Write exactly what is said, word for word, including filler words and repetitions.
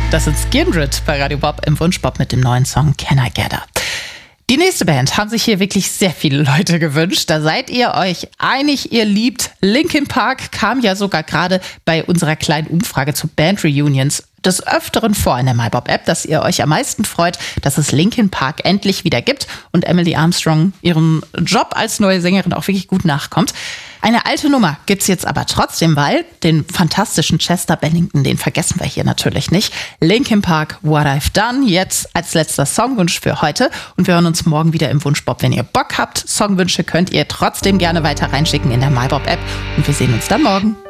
Das ist Skindred bei Radio Bob im Wunschbob mit dem neuen Song Can I Get Her. Die nächste Band haben sich hier wirklich sehr viele Leute gewünscht. Da seid ihr euch einig, ihr liebt. Linkin Park kam ja sogar gerade bei unserer kleinen Umfrage zu Band-Reunions des Öfteren vor in der MyBob-App, dass ihr euch am meisten freut, dass es Linkin Park endlich wieder gibt und Emily Armstrong ihrem Job als neue Sängerin auch wirklich gut nachkommt. Eine alte Nummer gibt's jetzt aber trotzdem, weil den fantastischen Chester Bennington, den vergessen wir hier natürlich nicht. Linkin Park, What I've Done, jetzt als letzter Songwunsch für heute. Und wir hören uns morgen wieder im Wunschbob. Wenn ihr Bock habt, Songwünsche könnt ihr trotzdem gerne weiter reinschicken in der MyBob-App. Und wir sehen uns dann morgen.